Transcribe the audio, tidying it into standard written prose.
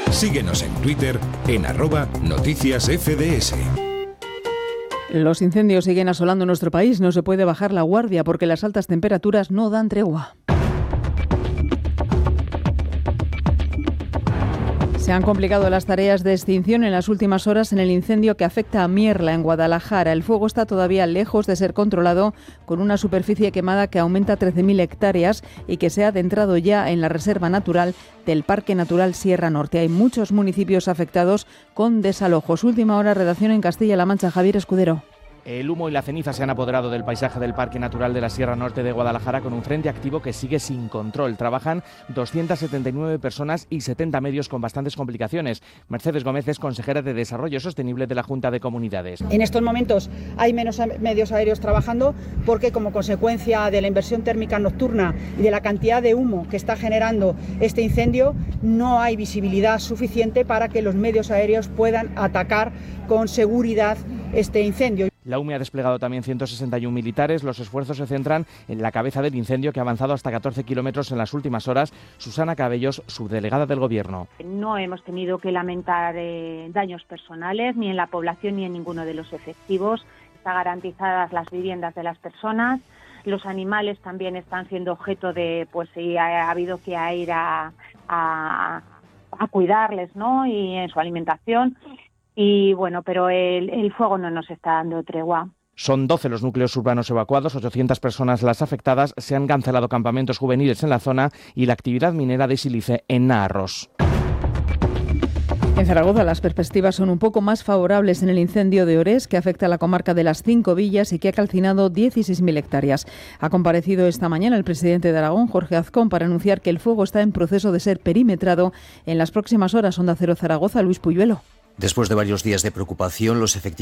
Síguenos en Twitter en @noticiasfds. Los incendios siguen asolando nuestro país. No se puede bajar la guardia porque las altas temperaturas no dan tregua. Se han complicado las tareas de extinción en las últimas horas en el incendio que afecta a Mierla, en Guadalajara. El fuego está todavía lejos de ser controlado, con una superficie quemada que aumenta a 13.000 hectáreas y que se ha adentrado ya en la reserva natural del Parque Natural Sierra Norte. Hay muchos municipios afectados con desalojos. Última hora, redacción en Castilla-La Mancha, Javier Escudero. El humo y la ceniza se han apoderado del paisaje del Parque Natural de la Sierra Norte de Guadalajara con un frente activo que sigue sin control. Trabajan 279 personas y 70 medios con bastantes complicaciones. Mercedes Gómez es consejera de Desarrollo Sostenible de la Junta de Comunidades. En estos momentos hay menos medios aéreos trabajando porque, como consecuencia de la inversión térmica nocturna y de la cantidad de humo que está generando este incendio, no hay visibilidad suficiente para que los medios aéreos puedan atacar con seguridad este incendio. La UME ha desplegado también 161 militares. Los esfuerzos se centran en la cabeza del incendio, que ha avanzado hasta 14 kilómetros en las últimas horas. Susana Cabellos, subdelegada del Gobierno. No hemos tenido que lamentar daños personales, ni en la población ni en ninguno de los efectivos. Están garantizadas las viviendas de las personas. Los animales también están siendo objeto de, pues si ha habido que ir a cuidarles, ¿no? Y en su alimentación. Y bueno, pero el fuego no nos está dando tregua. Son 12 los núcleos urbanos evacuados, 800 personas las afectadas, se han cancelado campamentos juveniles en la zona y la actividad minera de sílice en Naarros. En Zaragoza las perspectivas son un poco más favorables en el incendio de Orés, que afecta a la comarca de las 5 villas y que ha calcinado 16.000 hectáreas. Ha comparecido esta mañana el presidente de Aragón, Jorge Azcón, para anunciar que el fuego está en proceso de ser perimetrado en las próximas horas. Onda Cero Zaragoza, Luis Puyuelo. Después de varios días de preocupación, los efectivos